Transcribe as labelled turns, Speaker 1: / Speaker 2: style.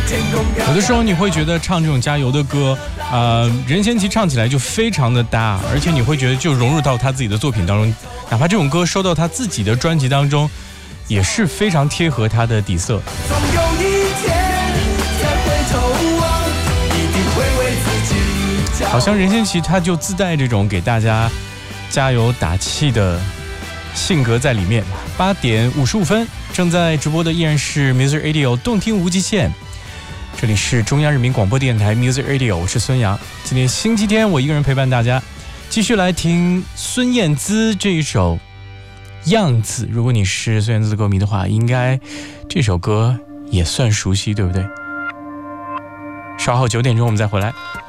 Speaker 1: 有的时候你会觉得唱这种加油的歌，任贤齐唱起来就非常的搭，而且你会觉得就融入到他自己的作品当中，哪怕这种歌收到他自己的专辑当中，也是非常贴合他的底色。
Speaker 2: 总有一天再回头望，一定会为自己。
Speaker 1: 好像任贤齐他就自带这种给大家加油打气的性格在里面。8点55分，正在直播的依然是 Music Radio 动听无极限，这里是中央人民广播电台 Music Radio， 我是孙杨。今天星期天，我一个人陪伴大家，继续来听孙燕姿这一首《样子》。如果你是孙燕姿的歌迷的话，应该这首歌也算熟悉，对不对？稍后9点钟我们再回来。